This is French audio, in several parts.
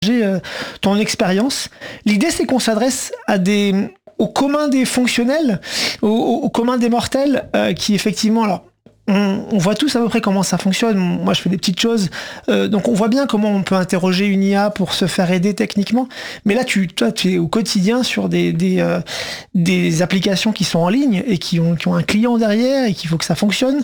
ton expérience. L'idée, c'est qu'on s'adresse au commun des fonctionnels, au commun des mortels, qui effectivement, alors, on voit tous à peu près comment ça fonctionne. Moi, je fais des petites choses. Donc, on voit bien comment on peut interroger une IA pour se faire aider techniquement. Mais là, toi, tu es au quotidien sur des applications qui sont en ligne et qui ont un client derrière et qu'il faut que ça fonctionne.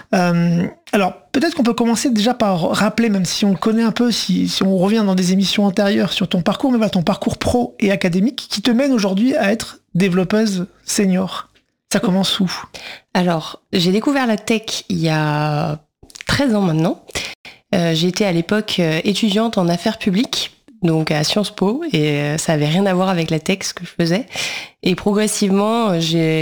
Alors, peut-être qu'on peut commencer déjà par rappeler, même si on le connaît un peu, si on revient dans des émissions antérieures sur ton parcours, mais voilà, ton parcours pro et académique qui te mène aujourd'hui à être développeuse senior. Ça commence où ? Alors, j'ai découvert la tech il y a 13 ans maintenant. J'étais à l'époque étudiante en affaires publiques, donc à Sciences Po, et ça avait rien à voir avec la tech, ce que je faisais. Et progressivement,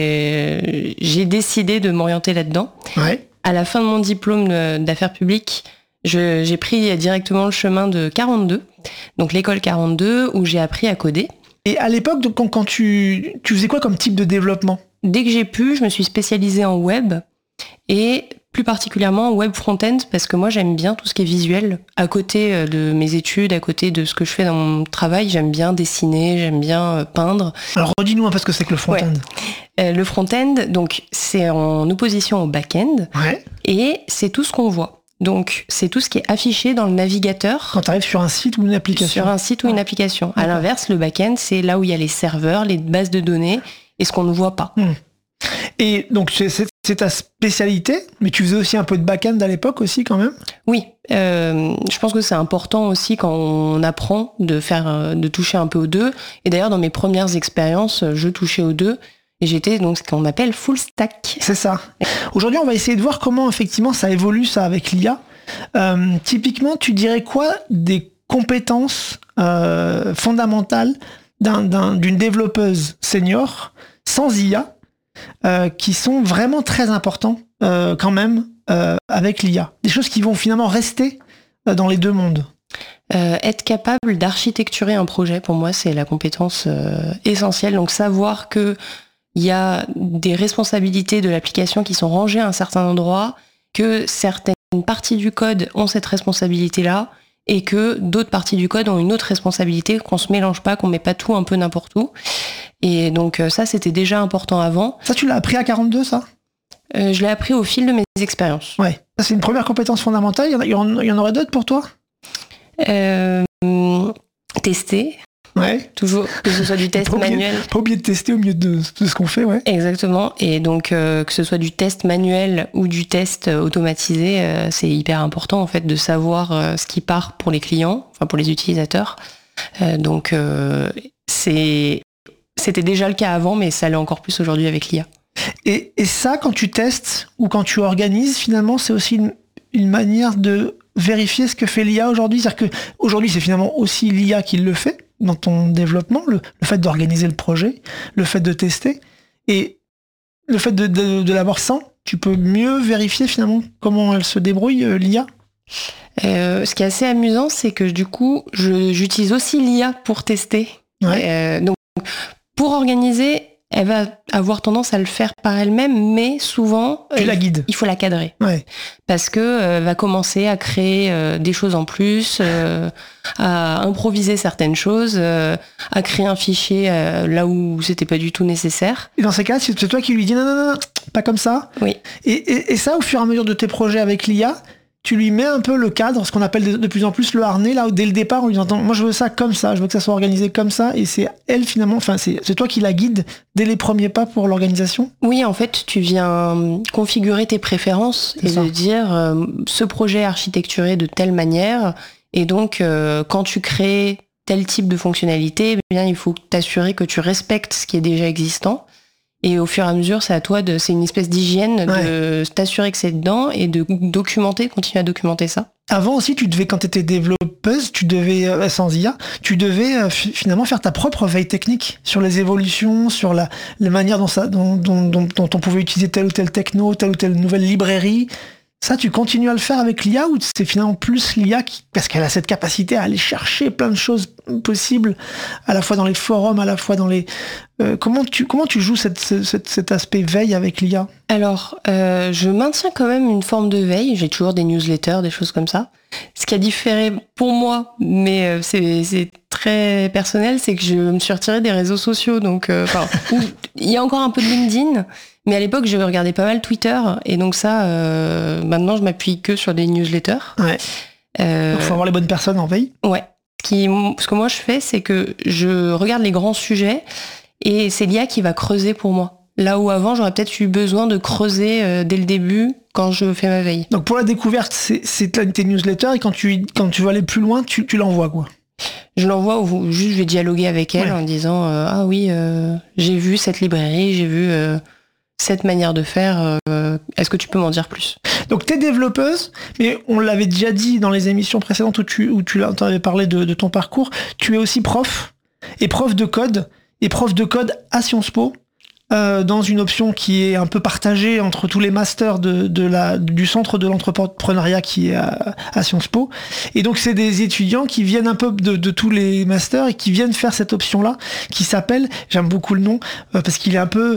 j'ai décidé de m'orienter là-dedans. Ouais. À la fin de mon diplôme d'affaires publiques, j'ai pris directement le chemin de 42, donc l'école 42, où j'ai appris à coder. Et à l'époque, donc, quand tu faisais quoi comme type de développement ? Dès que j'ai pu, je me suis spécialisée en web et plus particulièrement en web front-end parce que moi j'aime bien tout ce qui est visuel. À côté de mes études, à côté de ce que je fais dans mon travail, j'aime bien dessiner, j'aime bien peindre. Alors redis-nous un peu ce que c'est que le front-end. Ouais. Le front-end, donc c'est en opposition au back-end et c'est tout ce qu'on voit. Donc c'est tout ce qui est affiché dans le navigateur. Quand tu arrives sur un site ou une application. Sur un site ou une application. D'accord. À l'inverse, le back-end, c'est là où il y a les serveurs, les bases de données et ce qu'on ne voit pas. Et donc c'est ta spécialité, mais tu faisais aussi un peu de back-end à l'époque aussi quand même ? Oui, je pense que c'est important aussi quand on apprend de toucher un peu aux deux. Et d'ailleurs, dans mes premières expériences, je touchais aux deux. Et j'étais donc ce qu'on appelle full stack. C'est ça. Aujourd'hui, on va essayer de voir comment effectivement ça évolue ça avec l'IA. Typiquement, tu dirais quoi des compétences fondamentales d'une développeuse senior sans IA qui sont vraiment très importants quand même avec l'IA. Des choses qui vont finalement rester dans les deux mondes. Être capable d'architecturer un projet, pour moi, c'est la compétence essentielle. Donc savoir que il y a des responsabilités de l'application qui sont rangées à un certain endroit, que certaines parties du code ont cette responsabilité-là, et que d'autres parties du code ont une autre responsabilité, qu'on se mélange pas, qu'on met pas tout un peu n'importe où. Et donc ça, c'était déjà important avant. Ça, tu l'as appris à 42, ça ? Je l'ai appris au fil de mes expériences. Ouais. Ça, c'est une première compétence fondamentale. Il y en aurait d'autres pour toi ? Tester. Ouais. Toujours, que ce soit du test manuel. Pas oublier de tester au milieu de ce qu'on fait, ouais. Exactement. Et donc, que ce soit du test manuel ou du test automatisé, c'est hyper important, en fait, de savoir ce qui part pour les clients, enfin, pour les utilisateurs. Donc, c'était déjà le cas avant, mais ça l'est encore plus aujourd'hui avec l'IA. Et ça, quand tu testes ou quand tu organises, finalement, c'est aussi une manière de vérifier ce que fait l'IA aujourd'hui. C'est-à-dire qu'aujourd'hui, c'est finalement aussi l'IA qui le fait dans ton développement, le fait d'organiser le projet, le fait de tester, et le fait de l'avoir sans, tu peux mieux vérifier finalement comment elle se débrouille, l'IA. Ce qui est assez amusant, c'est que du coup, j'utilise aussi l'IA pour tester. Ouais. Donc, pour organiser, elle va avoir tendance à le faire par elle-même, mais souvent, tu la guides. Il faut la cadrer. Ouais. Parce que va commencer à créer des choses en plus, à improviser certaines choses, à créer un fichier là où c'était pas du tout nécessaire. Et dans ces cas, c'est toi qui lui dis non, pas comme ça. Oui. Et ça, au fur et à mesure de tes projets avec l'IA, tu lui mets un peu le cadre, ce qu'on appelle de plus en plus le harnais, là, dès le départ, en lui disant, moi je veux ça comme ça, je veux que ça soit organisé comme ça, et c'est elle finalement, enfin c'est toi qui la guide dès les premiers pas pour l'organisation. Oui, en fait, tu viens configurer tes préférences et de dire, ce projet est architecturé de telle manière, et donc quand tu crées tel type de fonctionnalité, eh bien, il faut t'assurer que tu respectes ce qui est déjà existant. Et au fur et à mesure, c'est à toi c'est une espèce d'hygiène de t'assurer que c'est dedans et de continuer à documenter ça. Avant aussi, quand tu étais développeuse, tu devais, sans IA, tu devais finalement faire ta propre veille technique sur les évolutions, sur la manière dont on pouvait utiliser telle ou telle techno, telle ou telle nouvelle librairie. Ça, tu continues à le faire avec l'IA ou c'est finalement plus l'IA parce qu'elle a cette capacité à aller chercher plein de choses possibles, à la fois dans les forums, à la fois dans les... Comment tu joues cet aspect veille avec l'IA ? Alors, je maintiens quand même une forme de veille. J'ai toujours des newsletters, des choses comme ça. Ce qui a différé pour moi, mais c'est très personnel, c'est que je me suis retirée des réseaux sociaux. Donc, il y a encore un peu de LinkedIn, mais à l'époque, je regardais pas mal Twitter. Et donc ça, maintenant, je m'appuie que sur des newsletters. Ouais. Donc, faut avoir les bonnes personnes en veille. Ouais. Ce que moi, je fais, c'est que je regarde les grands sujets et c'est l'IA qui va creuser pour moi. Là où avant, j'aurais peut-être eu besoin de creuser dès le début quand je fais ma veille. Donc pour la découverte, c'est tes newsletters et quand tu veux aller plus loin, tu l'envoies quoi ? Je l'envoie ou juste je vais dialoguer avec elle en disant ah oui, j'ai vu cette librairie, j'ai vu cette manière de faire. Est-ce que tu peux m'en dire plus ? Donc t'es développeuse, mais on l'avait déjà dit dans les émissions précédentes où tu avais parlé de ton parcours, tu es aussi prof de code à Sciences Po. Dans une option qui est un peu partagée entre tous les masters du centre de l'entrepreneuriat qui est à Sciences Po. Et donc, c'est des étudiants qui viennent un peu de tous les masters et qui viennent faire cette option-là, qui s'appelle, j'aime beaucoup le nom, parce qu'il est un peu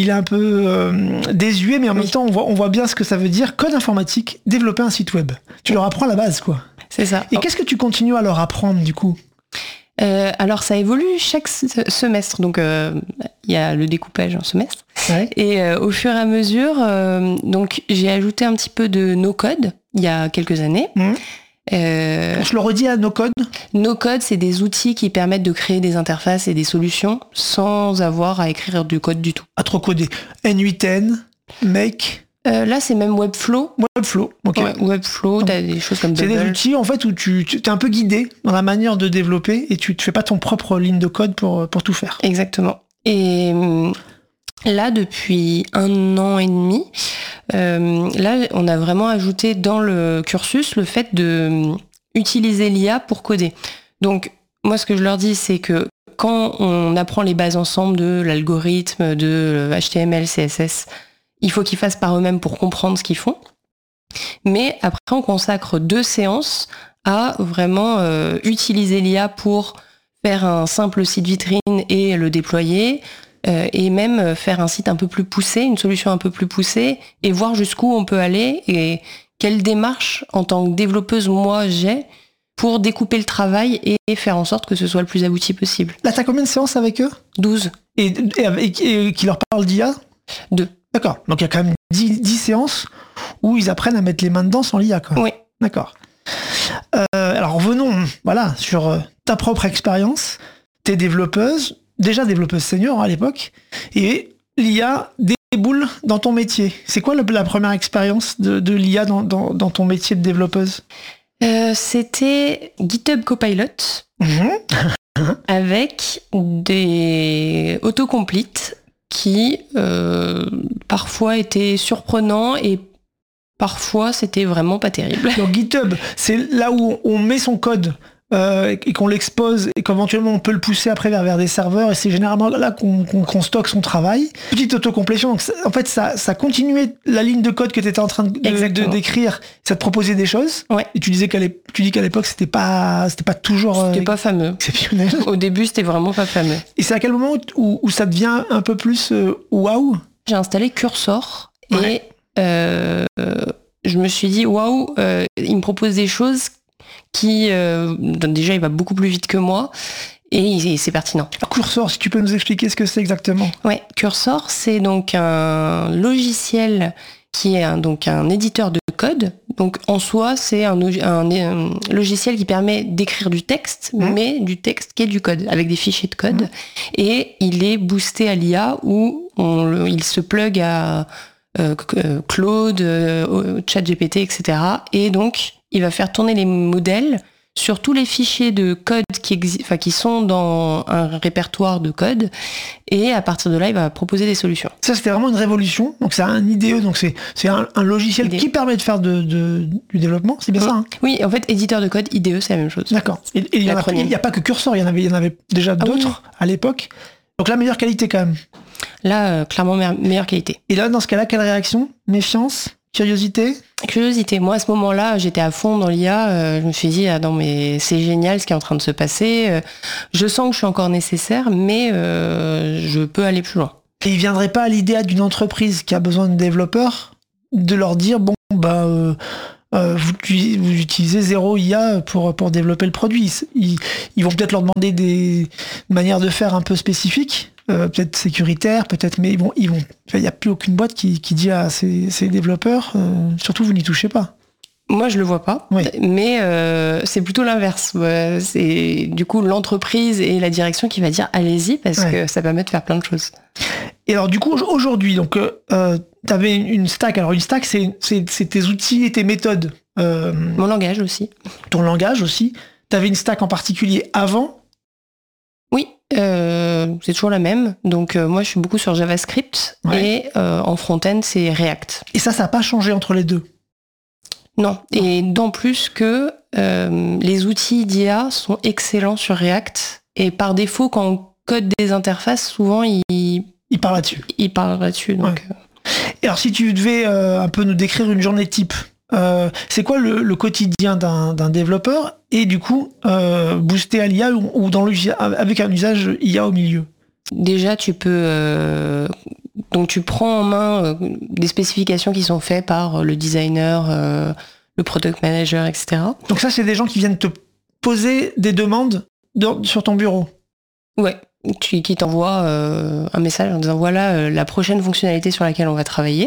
désuet, mais en même temps, on voit bien ce que ça veut dire. Code informatique, développer un site web. Tu leur apprends la base, quoi. C'est ça. Et qu'est-ce que tu continues à leur apprendre, du coup ? Alors ça évolue chaque semestre, donc il y a le découpage en semestre. Ouais. Et au fur et à mesure, donc j'ai ajouté un petit peu de no-code il y a quelques années. Je le redis à no-code. No-code, c'est des outils qui permettent de créer des interfaces et des solutions sans avoir à écrire du code du tout. À trop coder. N8N, Make. Là, c'est même Webflow. Webflow, ok. Ouais, Webflow, t'as des choses comme Bubble. C'est des outils, en fait, où tu es un peu guidé dans la manière de développer et tu ne fais pas ton propre ligne de code pour tout faire. Exactement. Et là, depuis 1 an et demi, là, on a vraiment ajouté dans le cursus le fait de utiliser l'IA pour coder. Donc, moi, ce que je leur dis, c'est que quand on apprend les bases ensemble de l'algorithme, de HTML, CSS, il faut qu'ils fassent par eux-mêmes pour comprendre ce qu'ils font. Mais après, on consacre 2 séances à vraiment utiliser l'IA pour faire un simple site vitrine et le déployer, et même faire un site un peu plus poussé, une solution un peu plus poussée, et voir jusqu'où on peut aller et quelle démarche, en tant que développeuse, moi, j'ai pour découper le travail et faire en sorte que ce soit le plus abouti possible. Là, t'as combien de séances avec eux ? 12. Et qui leur parle d'IA ? 2. D'accord. Donc il y a quand même 10 séances où ils apprennent à mettre les mains dedans sans l'IA, quoi. Oui. D'accord. Alors revenons sur ta propre expérience. T'es déjà développeuse senior à l'époque, et l'IA déboule dans ton métier. C'est quoi la première expérience de l'IA dans ton métier de développeuse ? C'était GitHub Copilot. Avec des autocompletes qui parfois étaient surprenants et parfois c'était vraiment pas terrible. Donc GitHub, c'est là où on met son code et qu'on l'expose et qu'éventuellement on peut le pousser après vers des serveurs, et c'est généralement là qu'on stocke son travail. Petite autocomplétion, donc en fait ça continuait la ligne de code que tu étais en train de d'écrire, ça te proposait des choses. Ouais. Et tu dis qu'à l'époque c'était pas toujours c'était pas fameux. Exceptionnel. Au début c'était vraiment pas fameux. Et c'est à quel moment où ça devient un peu plus waouh ? J'ai installé Cursor et je me suis dit waouh, il me propose des choses qui déjà il va beaucoup plus vite que moi et c'est pertinent. Cursor, si tu peux nous expliquer ce que c'est exactement. Ouais, Cursor, c'est donc un logiciel qui est donc un éditeur de code. Donc en soi, c'est un logiciel qui permet d'écrire du texte, mais du texte qui est du code, avec des fichiers de code. Et il est boosté à l'IA où il se plug à Claude, ChatGPT, etc. Et donc, il va faire tourner les modèles sur tous les fichiers de code qui sont dans un répertoire de code, et à partir de là, il va proposer des solutions. Ça, c'était vraiment une révolution. Donc, c'est un IDE, donc c'est un logiciel qui permet de faire du développement, c'est bien ça, hein ? Oui, en fait, éditeur de code, IDE, c'est la même chose. D'accord. Et il n'y a pas que Cursor, il y en avait déjà d'autres à l'époque. Donc, la meilleure qualité quand même. Là, clairement, meilleure qualité. Et là, dans ce cas-là, quelle réaction ? Méfiance ? Curiosité? Curiosité. Moi, à ce moment-là, j'étais à fond dans l'IA. Je me suis dit, ah non, mais c'est génial ce qui est en train de se passer. Je sens que je suis encore nécessaire, mais je peux aller plus loin. Et il viendrait pas à l'idée d'une entreprise qui a besoin de développeurs de leur dire, bon, vous utilisez zéro IA pour développer le produit. Ils vont peut-être leur demander des manières de faire un peu spécifiques, peut-être sécuritaires, peut-être, mais il n'y a plus aucune boîte qui dit à ses développeurs, surtout vous n'y touchez pas. Moi, je le vois pas, oui. Mais c'est plutôt l'inverse. C'est du coup l'entreprise et la direction qui va dire allez-y parce que ça permet de faire plein de choses. Et alors du coup aujourd'hui, donc tu avais une stack. Alors une stack, c'est tes outils et tes méthodes. Mon langage aussi. Ton langage aussi. Tu avais une stack en particulier avant? Oui, c'est toujours la même. Donc moi, je suis beaucoup sur JavaScript et en front-end, c'est React. Et ça n'a pas changé entre les deux? Non, et d'en plus que les outils d'IA sont excellents sur React. Et par défaut, quand on code des interfaces, souvent, ils parlent là-dessus. Ils parlent là-dessus. Donc, Et alors, si tu devais un peu nous décrire une journée type, c'est quoi le quotidien d'un développeur et du coup, boosté à l'IA ou avec un usage IA au milieu? Déjà, tu peux... donc tu prends en main des spécifications qui sont faites par le designer, le product manager, etc. Donc ça, c'est des gens qui viennent te poser des demandes sur ton bureau? Ouais, qui t'envoient un message en disant voilà la prochaine fonctionnalité sur laquelle on va travailler.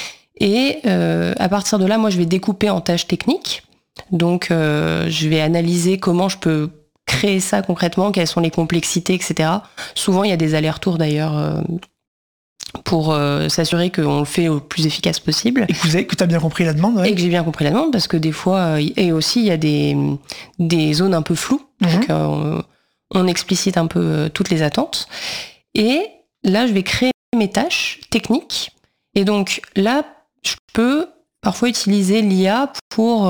Et à partir de là, moi, je vais découper en tâches techniques. Donc, je vais analyser comment je peux créer ça concrètement, quelles sont les complexités, etc. Souvent, il y a des allers-retours d'ailleurs pour s'assurer qu'on le fait au plus efficace possible. Et que tu as bien compris la demande. Et que j'ai bien compris la demande, parce que des fois, et aussi, il y a des zones un peu floues. Donc, on explicite un peu toutes les attentes. Et là, je vais créer mes tâches techniques. Et donc, là, je peux parfois utiliser l'IA pour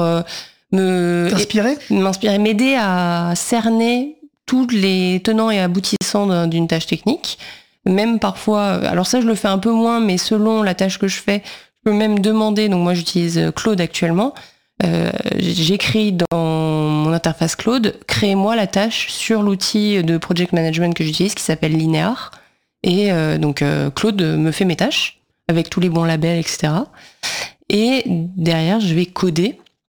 m'inspirer, m'aider à cerner tous les tenants et aboutissants d'une tâche technique. Même parfois, alors ça je le fais un peu moins, mais selon la tâche que je fais, je peux même demander, donc moi j'utilise Claude actuellement, j'écris dans mon interface Claude, créez-moi la tâche sur l'outil de project management que j'utilise qui s'appelle Linear. Et donc Claude me fait mes tâches avec tous les bons labels, etc. Et derrière, je vais coder.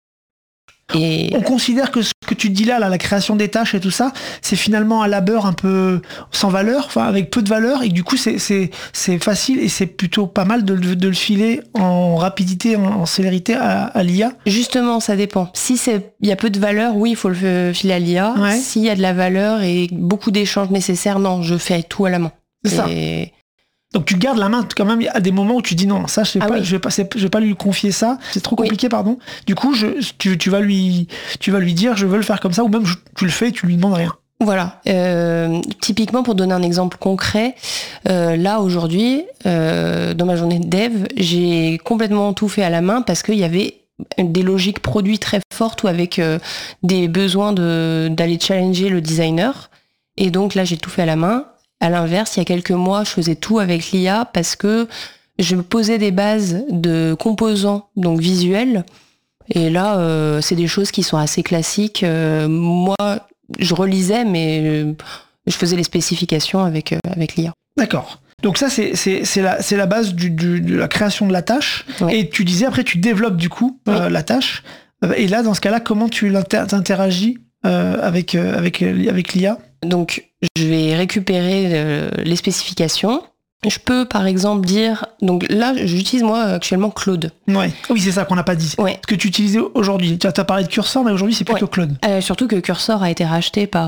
Et on considère que ce que tu dis là, la création des tâches et tout ça, c'est finalement un labeur un peu sans valeur, enfin avec peu de valeur, et du coup c'est facile et c'est plutôt pas mal de le filer en rapidité, en célérité à l'IA. Justement, ça dépend. Si il y a peu de valeur, oui, il faut le filer à l'IA. Ouais. S'il y a de la valeur et beaucoup d'échanges nécessaires, non, je fais tout à la main. C'est ça. Donc tu gardes la main quand même à des moments où tu dis non, ça je vais pas lui confier ça, c'est trop compliqué, pardon. Du coup, tu vas lui dire je veux le faire comme ça, ou même tu le fais et tu lui demandes rien. Voilà. Typiquement, pour donner un exemple concret, là aujourd'hui, dans ma journée de dev, j'ai complètement tout fait à la main parce qu'il y avait des logiques produits très fortes ou avec des besoins d'aller challenger le designer. Et donc là, j'ai tout fait à la main. À l'inverse, il y a quelques mois, je faisais tout avec l'IA parce que je posais des bases de composants, donc visuels. Et là, c'est des choses qui sont assez classiques. Moi, je relisais, mais je faisais les spécifications avec l'IA. D'accord. Donc ça, c'est la base de la création de la tâche. Oui. Et tu disais, après, tu développes du coup la tâche. Et là, dans ce cas-là, comment tu interagis avec l'IA? Donc, je vais récupérer les spécifications. Je peux, par exemple, dire... Donc là, j'utilise, moi, actuellement, Claude. Ouais. Oui, c'est ça qu'on n'a pas dit. Ouais. Ce que tu utilisais aujourd'hui. Tu as parlé de Cursor, mais aujourd'hui, c'est plutôt Claude. Surtout que Cursor a été racheté par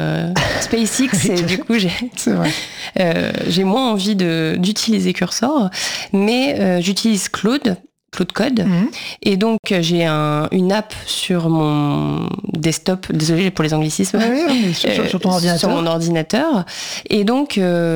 SpaceX. Et du coup, c'est vrai. J'ai moins envie d'utiliser Cursor. Mais j'utilise Claude Code. Et donc, j'ai une app sur mon desktop. Désolé pour les anglicismes. Oui, sur ton ordinateur. Sur mon ordinateur. Et donc,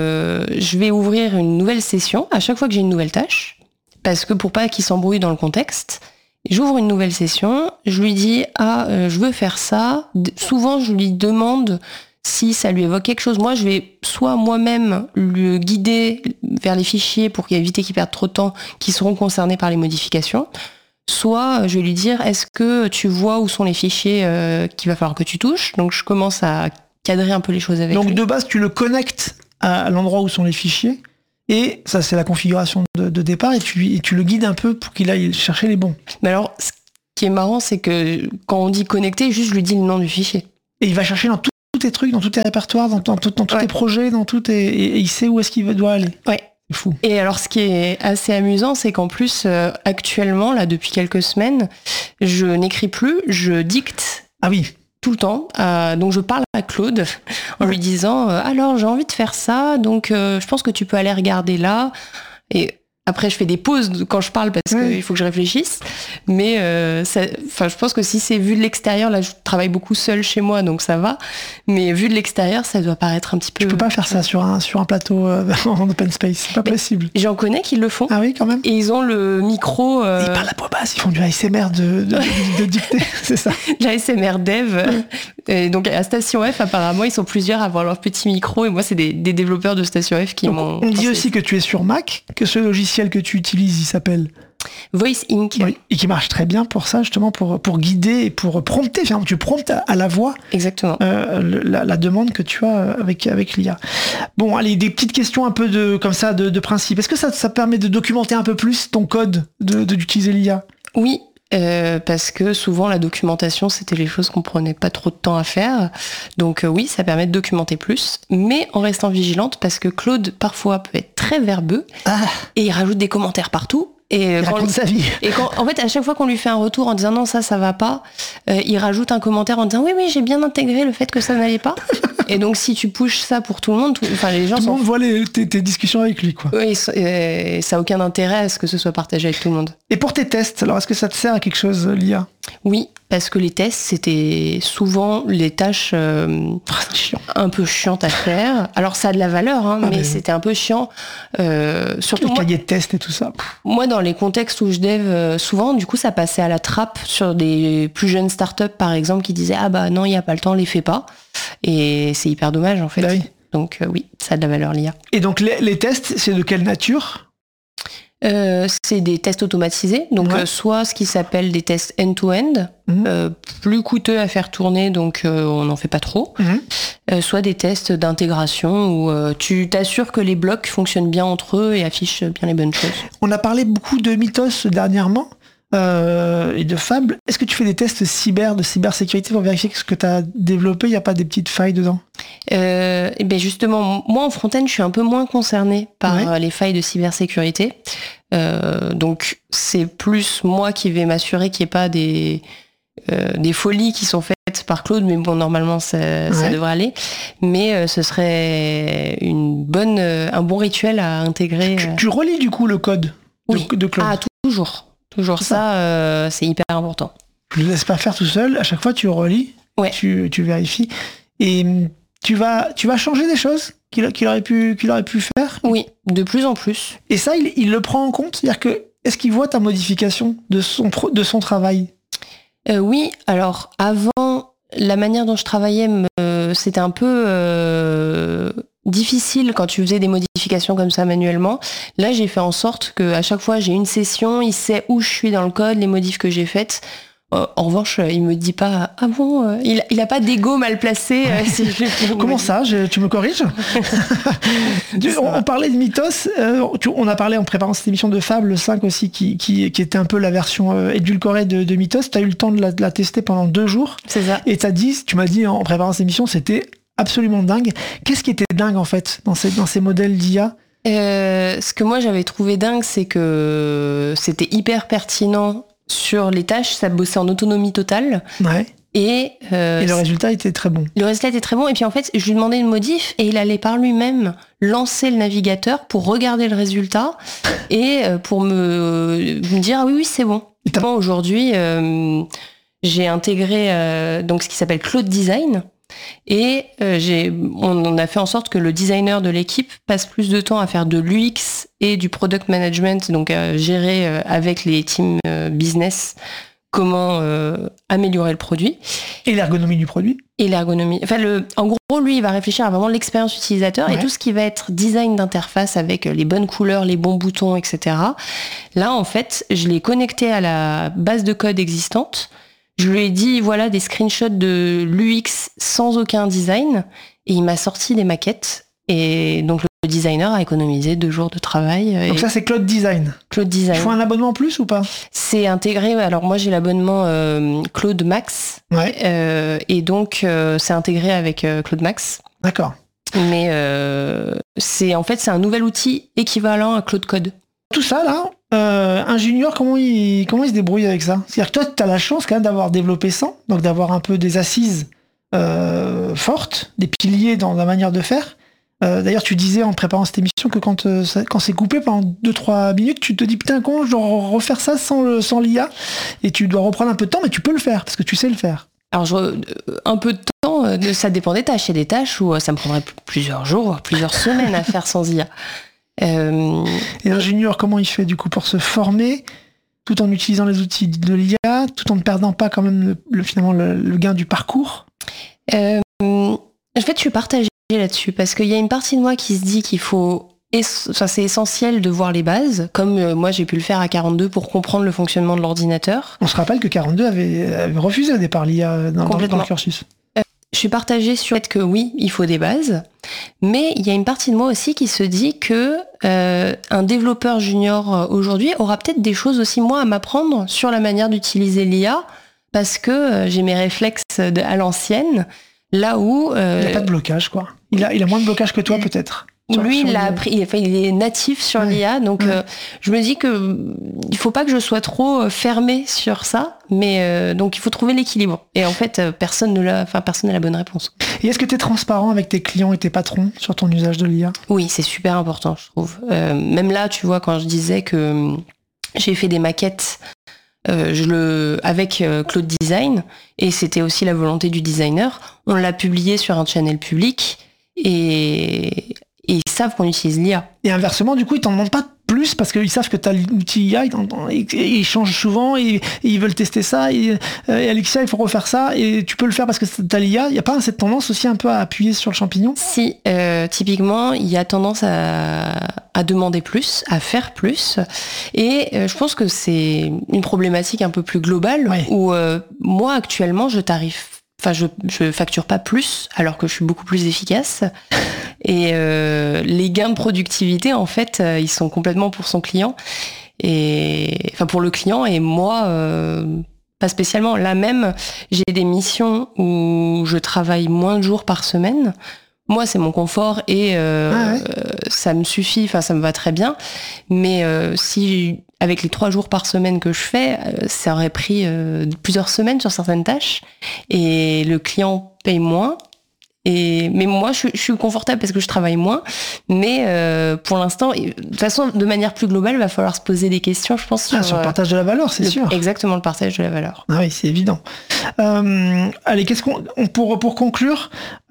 je vais ouvrir une nouvelle session à chaque fois que j'ai une nouvelle tâche. Parce que pour pas qu'il s'embrouille dans le contexte, j'ouvre une nouvelle session. Je lui dis, je veux faire ça. Souvent, je lui demande Si ça lui évoque quelque chose, moi je vais soit moi-même le guider vers les fichiers pour éviter qu'il perde trop de temps qui seront concernés par les modifications, soit je vais lui dire est-ce que tu vois où sont les fichiers qu'il va falloir que tu touches. Donc je commence à cadrer un peu les choses avec lui. Donc de base tu le connectes à l'endroit où sont les fichiers et ça c'est la configuration de départ et tu le guides un peu pour qu'il aille chercher les bons. Mais alors ce qui est marrant c'est que quand on dit connecter, juste je lui dis le nom du fichier. Et il va chercher dans tous tes trucs, dans tous tes répertoires, dans tous tes projets, et il sait où est-ce qu'il doit aller. Ouais. C'est fou. Et alors, ce qui est assez amusant, c'est qu'en plus, actuellement, là, depuis quelques semaines, je n'écris plus, je dicte. Ah oui. Tout le temps. Donc, je parle à Claude en lui disant alors, j'ai envie de faire ça, donc je pense que tu peux aller regarder là. Et après, je fais des pauses quand je parle parce qu'il faut que je réfléchisse. Mais je pense que si c'est vu de l'extérieur, là, je travaille beaucoup seule chez moi, donc ça va. Mais vu de l'extérieur, ça doit paraître un petit peu... Tu peux pas faire ça sur un plateau en open space, c'est pas possible. J'en connais qui le font. Ah oui, quand même. Et ils ont le micro... Ils parlent à voix basse, ils font du ASMR de dictée, c'est ça. L'ASMR dev. Et donc à Station F, apparemment, ils sont plusieurs à avoir leur petit micro. Et moi, c'est des développeurs de Station F qui m'ont... On dit aussi que tu es sur Mac, que ce logiciel que tu utilises, il s'appelle Voice Inc. Oui, et qui marche très bien pour ça, justement, pour guider et pour prompter. Tu promptes à la voix. Exactement. La demande que tu as avec l'IA. Bon, allez, des petites questions un peu de principe. Est-ce que ça permet de documenter un peu plus ton code d'utiliser l'IA ? Oui. Parce que souvent la documentation c'était les choses qu'on prenait pas trop de temps à faire, donc oui ça permet de documenter plus, mais en restant vigilante parce que Claude parfois peut être très verbeux et il rajoute des commentaires partout. Et il raconte sa vie. Et en fait, à chaque fois qu'on lui fait un retour en disant non, ça va pas, il rajoute un commentaire en disant oui, j'ai bien intégré le fait que ça n'allait pas. Et donc, si tu pushes ça pour tout le monde, les gens... Tout le monde voit tes discussions avec lui, quoi. Oui, ça n'a aucun intérêt à ce que ce soit partagé avec tout le monde. Et pour tes tests, alors est-ce que ça te sert à quelque chose, l'IA ? Oui, parce que les tests, c'était souvent les tâches un peu chiantes à faire. Alors, ça a de la valeur, mais c'était un peu chiant. Surtout le cahier de test et tout ça. Moi, dans les contextes où je dev, souvent, du coup, ça passait à la trappe sur des plus jeunes startups, par exemple, qui disaient « Ah bah non, il n'y a pas le temps, les fais pas ». Et c'est hyper dommage, en fait. Bah oui. Donc oui, ça a de la valeur, l'IA. Et donc, les tests, c'est de quelle nature ? C'est des tests automatisés, donc soit ce qui s'appelle des tests end-to-end, plus coûteux à faire tourner, donc on n'en fait pas trop, soit des tests d'intégration où tu t'assures que les blocs fonctionnent bien entre eux et affichent bien les bonnes choses. On a parlé beaucoup de Mythos dernièrement et de Fable. Est-ce que tu fais des tests de cybersécurité pour vérifier que ce que tu as développé, il n'y a pas des petites failles dedans ? Et bien justement, moi en front-end, je suis un peu moins concernée par les failles de cybersécurité. Donc c'est plus moi qui vais m'assurer qu'il n'y ait pas des folies qui sont faites par Claude, mais bon, normalement ça devrait aller. Mais ce serait un bon rituel à intégrer. Tu relis du coup le code de Claude ? Ah, toujours. Toujours ça, c'est hyper important. Je ne le laisse pas faire tout seul. À chaque fois, tu relis, tu vérifies. Et tu vas changer des choses qu'il aurait pu faire ? Oui, de plus en plus. Et ça, il le prend en compte ? C'est-à-dire que, est-ce qu'il voit ta modification de son travail ? Oui, alors avant, la manière dont je travaillais, c'était un peu difficile quand tu faisais des modifications comme ça manuellement. Là, j'ai fait en sorte qu'à chaque fois, j'ai une session, il sait où je suis dans le code, les modifs que j'ai faites. En revanche, il me dit pas « Ah bon, il a pas d'ego mal placé. » Comment ça ? Tu me corriges ? On parlait de Mythos. On a parlé en préparant cette émission de Fable 5 aussi, qui était un peu la version édulcorée de Mythos. Tu as eu le temps de la tester pendant 2 jours. C'est ça. Et tu m'as dit en préparant cette émission, c'était absolument dingue. Qu'est-ce qui était dingue en fait dans ces modèles d'IA ? Ce que moi j'avais trouvé dingue, c'est que c'était hyper pertinent sur les tâches, ça bossait en autonomie totale. Ouais. Et le résultat était très bon. Le résultat était très bon. Et puis en fait, je lui demandais une modif et il allait par lui-même lancer le navigateur pour regarder le résultat et pour me dire ah oui c'est bon. Bon, aujourd'hui, j'ai intégré donc ce qui s'appelle Claude Design. Et on a fait en sorte que le designer de l'équipe passe plus de temps à faire de l'UX et du product management, donc à gérer avec les teams business, comment améliorer le produit. Et l'ergonomie du produit. Et l'ergonomie. Enfin, en gros, lui, il va réfléchir à vraiment l'expérience utilisateur et tout ce qui va être design d'interface avec les bonnes couleurs, les bons boutons, etc. Là, en fait, je l'ai connecté à la base de code existante. Je lui ai dit, voilà, des screenshots de l'UX sans aucun design. Et il m'a sorti des maquettes. Et donc, le designer a économisé 2 jours de travail. Donc ça, c'est Cloud Design. Cloud Design. Il faut un abonnement en plus ou pas? C'est intégré. Alors moi, j'ai l'abonnement Cloud Max. Ouais. Et donc, c'est intégré avec Cloud Max. D'accord. Mais c'est un nouvel outil équivalent à Cloud Code. Tout ça, là, un junior, comment il se débrouille avec ça? C'est-à-dire que toi, tu as la chance quand même d'avoir développé ça, donc d'avoir un peu des assises fortes, des piliers dans la manière de faire. D'ailleurs, tu disais en préparant cette émission que quand c'est coupé pendant 2-3 minutes, tu te dis putain, comment je dois refaire ça sans l'IA? Et tu dois reprendre un peu de temps, mais tu peux le faire, parce que tu sais le faire. Alors, un peu de temps, ça dépend des tâches. Il y a des tâches où ça me prendrait plusieurs jours, voire plusieurs semaines à faire sans IA. Et un junior, comment il fait du coup pour se former tout en utilisant les outils de l'IA, tout en ne perdant pas quand même finalement le gain du parcours? En fait, je suis partagée là-dessus parce qu'il y a une partie de moi qui se dit qu'il faut... c'est essentiel de voir les bases, comme moi j'ai pu le faire à 42 pour comprendre le fonctionnement de l'ordinateur. On se rappelle que 42 avait refusé au départ l'IA dans le cursus. Je suis partagée sur le fait que oui, il faut des bases, mais il y a une partie de moi aussi qui se dit que un développeur junior aujourd'hui aura peut-être des choses aussi moi à m'apprendre sur la manière d'utiliser l'IA, parce que j'ai mes réflexes à l'ancienne, là où... il n'y a pas de blocage, quoi. Il a moins de blocage que toi, peut-être. Lui, il l'a appris, il est natif sur l'IA, donc je me dis que il faut pas que je sois trop fermée sur ça, mais donc il faut trouver l'équilibre. Et en fait, personne n'a la bonne réponse. Et est-ce que tu es transparent avec tes clients et tes patrons sur ton usage de l'IA? Oui, c'est super important, je trouve. Même là, tu vois, quand je disais que j'ai fait des maquettes avec Cloud Design, et c'était aussi la volonté du designer, on l'a publié sur un channel public, et ils savent qu'on utilise l'IA. Et inversement, du coup, ils t'en demandent pas plus parce qu'ils savent que tu as l'outil IA, ils changent souvent et ils veulent tester ça. Et Alexia, il faut refaire ça et tu peux le faire parce que tu as l'IA. Il n'y a pas cette tendance aussi un peu à appuyer sur le champignon? Si, typiquement, il y a tendance à demander plus, à faire plus. Et je pense que c'est une problématique un peu plus globale où moi, actuellement, je facture pas plus alors que je suis beaucoup plus efficace. Et les gains de productivité, en fait, ils sont complètement pour son client. Pour le client, et moi, pas spécialement. Là même, j'ai des missions où je travaille moins de jours par semaine. Moi, c'est mon confort et ça me suffit, ça me va très bien. Mais si, avec les 3 jours par semaine que je fais, ça aurait pris plusieurs semaines sur certaines tâches. Et le client paye moins. Mais moi, je suis confortable parce que je travaille moins. Mais pour l'instant, de toute façon, de manière plus globale, il va falloir se poser des questions, je pense. Sur le partage de la valeur, c'est sûr. Exactement, le partage de la valeur. Ah oui, c'est évident. Allez, pour conclure,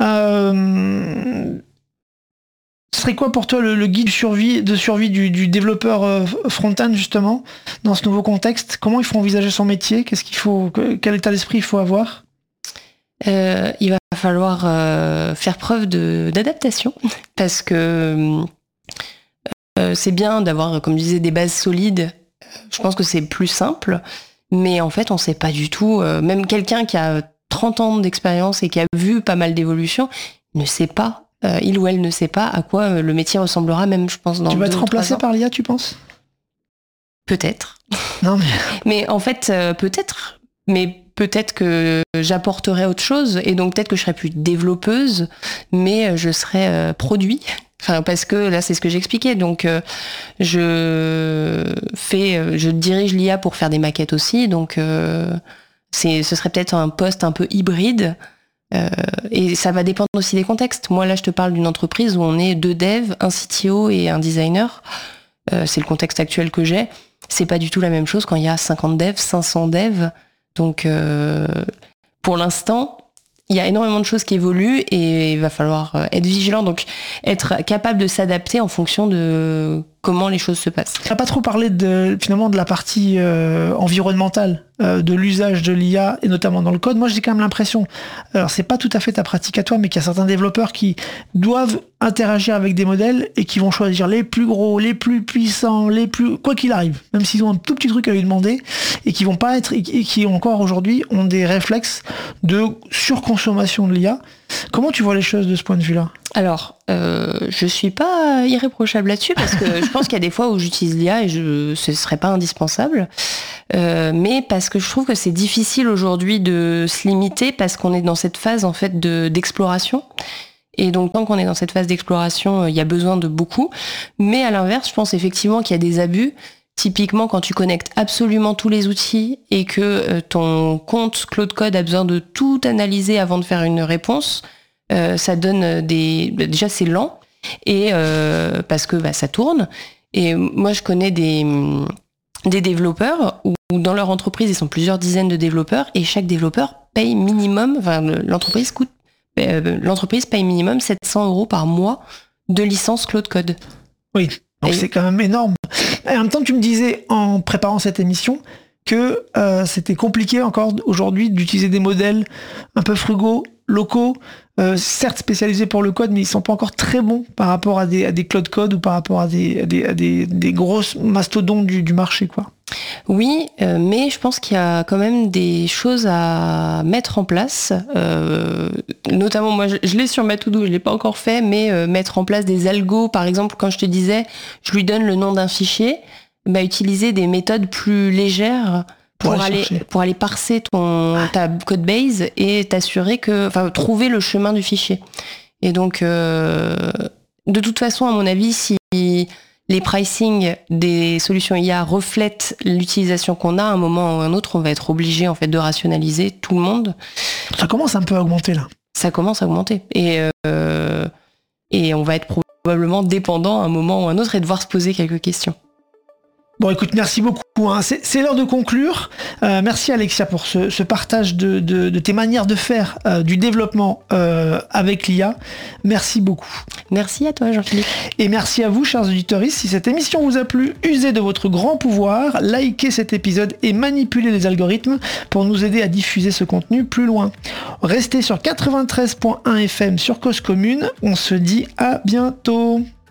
ce serait quoi pour toi le guide de survie du développeur front-end, justement, dans ce nouveau contexte? Comment il faut envisager son métier? Quel état d'esprit il faut avoir? Il va falloir faire preuve d'adaptation parce que c'est bien d'avoir, comme je disais, des bases solides. Je pense que c'est plus simple, mais en fait, on ne sait pas du tout. Même quelqu'un qui a 30 ans d'expérience et qui a vu pas mal d'évolutions ne sait pas, il ou elle ne sait pas à quoi le métier ressemblera, même, je pense, dans 2 ou 3 ans. Tu vas être remplacé par l'IA, tu penses? Peut-être. Non, mais en fait, peut-être. Mais peut-être que j'apporterai autre chose et donc peut-être que je serai plus développeuse, mais je serai produit. Parce que là, c'est ce que j'expliquais. Donc, je dirige l'IA pour faire des maquettes aussi. Donc, ce serait peut-être un poste un peu hybride. Et ça va dépendre aussi des contextes. Moi, là, je te parle d'une entreprise où on est 2 devs, un CTO et un designer. C'est le contexte actuel que j'ai. C'est pas du tout la même chose quand il y a 50 devs, 500 devs. Donc, pour l'instant, il y a énormément de choses qui évoluent et il va falloir être vigilant, donc être capable de s'adapter en fonction de comment les choses se passent. On n'a pas trop parlé finalement de la partie environnementale, de l'usage de l'IA, et notamment dans le code. Moi, j'ai quand même l'impression, alors c'est pas tout à fait ta pratique à toi, mais qu'il y a certains développeurs qui doivent interagir avec des modèles et qui vont choisir les plus gros, les plus puissants, quoi qu'il arrive, même s'ils ont un tout petit truc à lui demander, et qui vont pas être, et qui encore aujourd'hui ont des réflexes de surconsommation de l'IA. Comment tu vois les choses de ce point de vue-là ? Alors, je suis pas irréprochable là-dessus parce que je pense qu'il y a des fois où j'utilise l'IA et ce serait pas indispensable. Mais parce que je trouve que c'est difficile aujourd'hui de se limiter parce qu'on est dans cette phase en fait d'exploration. Et donc tant qu'on est dans cette phase d'exploration, il y a besoin de beaucoup. Mais à l'inverse, je pense effectivement qu'il y a des abus. Typiquement, quand tu connectes absolument tous les outils et que ton compte Claude Code a besoin de tout analyser avant de faire une réponse, ça donne déjà c'est lent et parce que ça tourne. Et moi, je connais des développeurs où dans leur entreprise, ils sont plusieurs dizaines de développeurs et chaque développeur paye minimum, l'entreprise paye minimum 700 € par mois de licence Claude Code. Oui, donc c'est quand même énorme. Et en même temps, tu me disais en préparant cette émission que c'était compliqué encore aujourd'hui d'utiliser des modèles un peu frugaux, locaux, certes spécialisés pour le code, mais ils sont pas encore très bons par rapport à des Claude Code ou par rapport à des grosses mastodontes du marché, quoi. Oui, mais je pense qu'il y a quand même des choses à mettre en place. Notamment, moi, je l'ai sur ma to-do, je l'ai pas encore fait, mais mettre en place des algos, par exemple, quand je te disais, je lui donne le nom d'un fichier, utiliser des méthodes plus légères pour aller parser ta code base et t'assurer trouver le chemin du fichier. Et donc, de toute façon, à mon avis, si les pricing des solutions IA reflètent l'utilisation qu'on a, à un moment ou à un autre, on va être obligé en fait de rationaliser tout le monde. Ça commence un peu à augmenter là. Ça commence à augmenter. Et on va être probablement dépendant à un moment ou à un autre et devoir se poser quelques questions. Bon, écoute, merci beaucoup. C'est l'heure de conclure. Merci Alexia pour ce partage de tes manières de faire du développement avec l'IA. Merci beaucoup. Merci à toi Jean-Philippe. Et merci à vous, chers auditeurs. Si cette émission vous a plu, usez de votre grand pouvoir, likez cet épisode et manipulez les algorithmes pour nous aider à diffuser ce contenu plus loin. Restez sur 93.1 FM sur Cause Commune. On se dit à bientôt.